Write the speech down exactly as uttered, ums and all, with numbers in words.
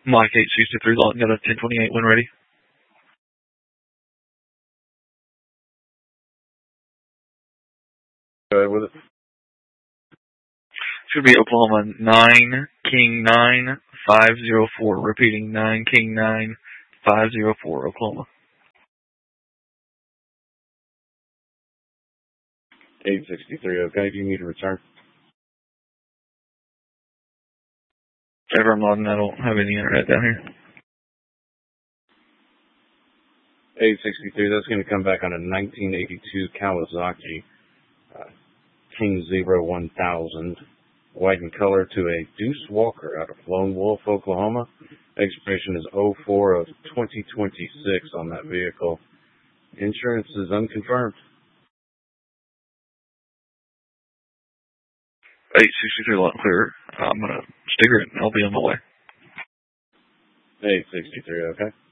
Mike eight sixty-three, Lawton, got a ten twenty-eight when ready. Go ahead with it. Should be Oklahoma nine King nine five zero four. Repeating nine King nine five zero four, Oklahoma. eight sixty-three, okay. Do you need a return? Ever I'm logging, I don't have any internet down here. eight sixty-three, that's going to come back on a nineteen eighty-two Kawasaki uh, King Zebra one thousand. White in color to a Deuce Walker out of Lone Wolf, Oklahoma. Expiration is oh four of twenty twenty-six on that vehicle. Insurance is unconfirmed. eight sixty-three, Lawton, clear. I'm going to sticker it and I'll be on my way. eight sixty-three, okay.